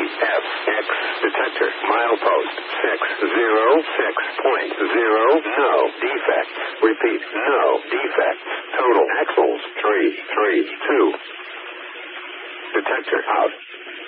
FX. Detector. Milepost 606.0. No defects. Repeat. No defects. Total axles 332. Detector out.